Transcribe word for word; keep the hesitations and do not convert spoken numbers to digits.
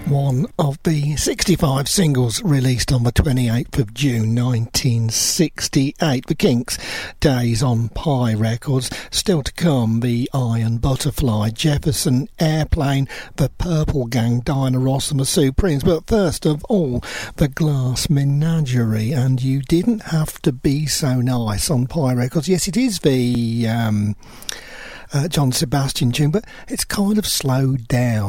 One of the sixty-five singles released on the twenty-eighth of June nineteen sixty-eight. The Kinks, Days on Pie Records. Still to come, the Iron Butterfly, Jefferson Airplane, the Purple Gang, Diana Ross and the Supremes. But first of all, the Glass Menagerie, and You Didn't Have to Be So Nice on Pie Records. Yes, it is the um, uh, John Sebastian tune, but it's kind of slowed down.